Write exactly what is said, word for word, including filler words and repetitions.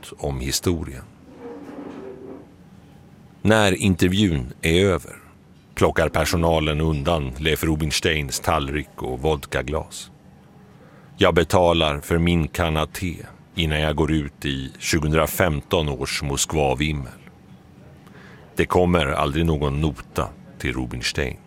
något om historien. När intervjun är över plockar personalen undan Leif Rubinsteins tallrik och vodkaglas. Jag betalar för min kanna te innan jag går ut i tjugohundrafemton års Moskvavimmel. Det kommer aldrig någon nota till Rubinstein.